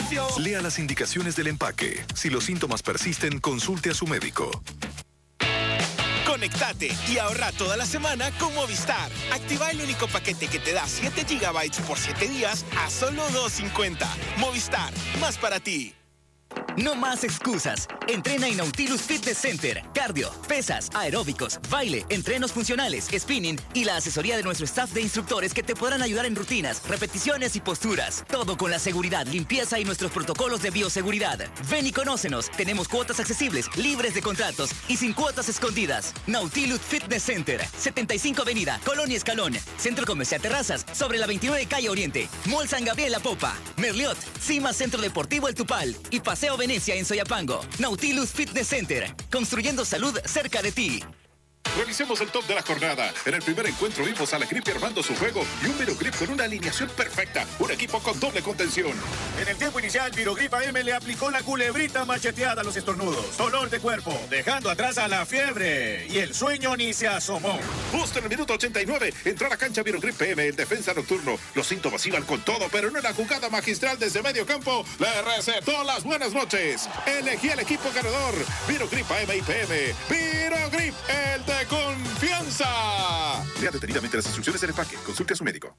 Lea las indicaciones del empaque. Si los síntomas persisten, consulte a su médico. Conéctate y ahorra toda la semana con Movistar. Activa el único paquete que te da 7 GB por 7 días a solo $2.50. Movistar, más para ti. No más excusas. Entrena en Nautilus Fitness Center. Cardio, pesas, aeróbicos, baile, entrenos funcionales, spinning y la asesoría de nuestro staff de instructores que te podrán ayudar en rutinas, repeticiones y posturas. Todo con la seguridad, limpieza y nuestros protocolos de bioseguridad. Ven y conócenos. Tenemos cuotas accesibles, libres de contratos y sin cuotas escondidas. Nautilus Fitness Center. 75 Avenida, Colonia Escalón. Centro Comercial Terrazas, sobre la 29 Calle Oriente. Mall San Gabriel La Popa. Merliot, Cima Centro Deportivo El Tupal y Paseo Venecia en Soyapango. Nautilus Fitness Center, construyendo salud cerca de ti. Revisemos el top de la jornada. En el primer encuentro vimos a la Grip armando su juego y un Virogrip con una alineación perfecta. Un equipo con doble contención. En el tiempo inicial, Virogrip AM le aplicó la culebrita macheteada a los estornudos. Dolor de cuerpo, dejando atrás a la fiebre. Y el sueño ni se asomó. Justo en el minuto 89, entró a la cancha Virogrip PM en defensa nocturno. Los síntomas iban con todo, pero en una jugada magistral desde medio campo, le recetó las buenas noches. Elegí el equipo ganador. Virogrip AM y PM. Virogrip, el de confianza. Lea detenidamente las instrucciones del empaque. Consulte a su médico.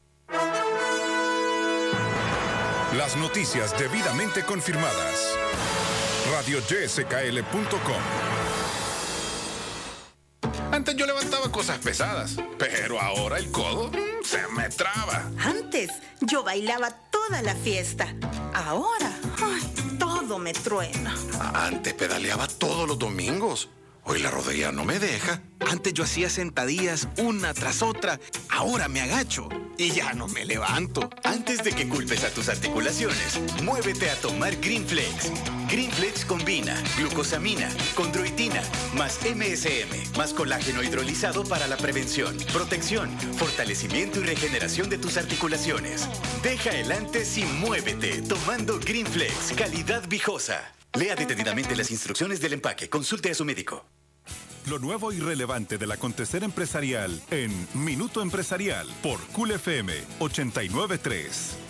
Las noticias debidamente confirmadas. RadioYSKL.com. Antes yo levantaba cosas pesadas, pero ahora el codo se me traba. Antes yo bailaba toda la fiesta. Ahora, todo me truena. Antes pedaleaba todos los domingos. Hoy la rodilla no me deja. Antes yo hacía sentadillas una tras otra. Ahora me agacho y ya no me levanto. Antes de que culpes a tus articulaciones, muévete a tomar Greenflex. Greenflex combina glucosamina, chondroitina, más MSM, más colágeno hidrolizado para la prevención, protección, fortalecimiento y regeneración de tus articulaciones. Deja el antes y muévete tomando Greenflex, calidad Vijosa. Lea detenidamente las instrucciones del empaque. Consulte a su médico. Lo nuevo y relevante del acontecer empresarial en Minuto Empresarial por Cool FM 89.3.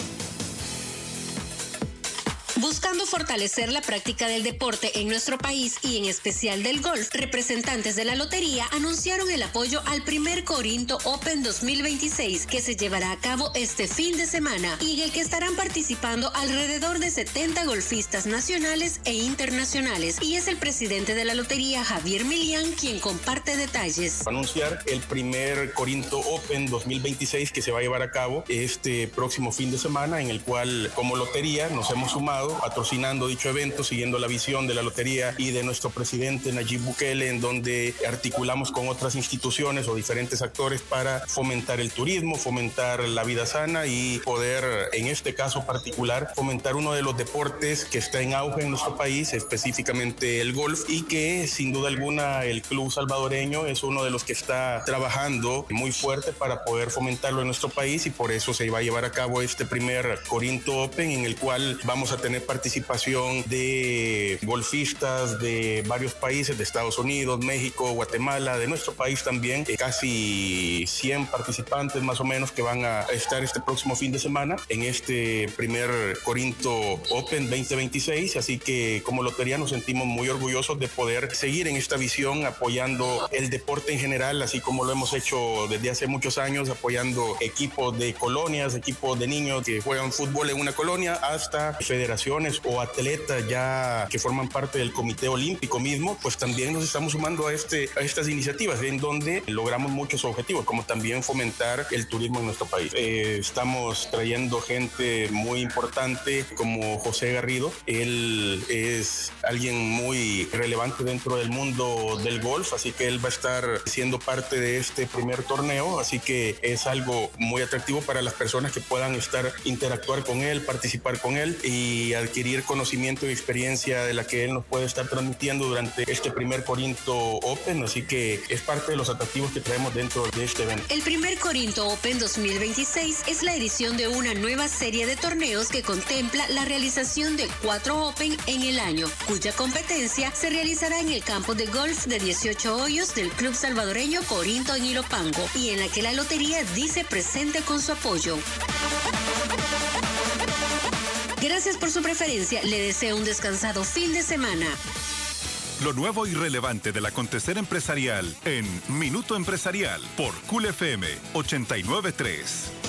Buscando fortalecer la práctica del deporte en nuestro país y en especial del golf, representantes de la lotería anunciaron el apoyo al primer Corinto Open 2026 que se llevará a cabo este fin de semana y en el que estarán participando alrededor de 70 golfistas nacionales e internacionales. Y es el presidente de la lotería, Javier Milián, quien comparte detalles. Anunciar el primer Corinto Open 2026 que se va a llevar a cabo este próximo fin de semana, en el cual como lotería nos hemos sumado patrocinando dicho evento, siguiendo la visión de la lotería y de nuestro presidente Nayib Bukele, en donde articulamos con otras instituciones o diferentes actores para fomentar el turismo, fomentar la vida sana y poder, en este caso particular, fomentar uno de los deportes que está en auge en nuestro país, específicamente el golf, y que sin duda alguna el club salvadoreño es uno de los que está trabajando muy fuerte para poder fomentarlo en nuestro país, y por eso se va a llevar a cabo este primer Corinto Open, en el cual vamos a tener participación de golfistas de varios países, de Estados Unidos, México, Guatemala, de nuestro país también, casi 100 participantes más o menos que van a estar este próximo fin de semana en este primer Corinto Open 2026, así que como lotería nos sentimos muy orgullosos de poder seguir en esta visión apoyando el deporte en general, así como lo hemos hecho desde hace muchos años, apoyando equipos de colonias, equipos de niños que juegan fútbol en una colonia, hasta federaciones o atletas ya que forman parte del Comité Olímpico mismo, pues también nos estamos sumando a estas iniciativas en donde logramos muchos objetivos, como también fomentar el turismo en nuestro país. Estamos trayendo gente muy importante como José Garrido. Él es alguien muy relevante dentro del mundo del golf, así que él va a estar siendo parte de este primer torneo, así que es algo muy atractivo para las personas que puedan interactuar con él, participar con él y adquirir conocimiento y experiencia de la que él nos puede estar transmitiendo durante este primer Corinto Open, así que es parte de los atractivos que traemos dentro de este evento. El primer Corinto Open 2026 es la edición de una nueva serie de torneos que contempla la realización de 4 Open en el año, cuya competencia se realizará en el campo de golf de 18 hoyos del Club Salvadoreño Corinto en Ilopango, y en la que la lotería dice presente con su apoyo. Gracias por su preferencia. Le deseo un descansado fin de semana. Lo nuevo y relevante del acontecer empresarial en Minuto Empresarial por Cool FM 89.3.